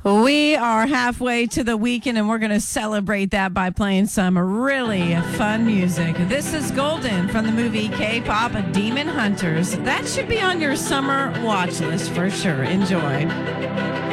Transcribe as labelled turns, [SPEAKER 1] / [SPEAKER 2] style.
[SPEAKER 1] We are halfway to the weekend, and we're going to celebrate that by playing some really fun music. This is Golden from the movie K-Pop Demon Hunters. That should be on your summer watch list for sure. Enjoy.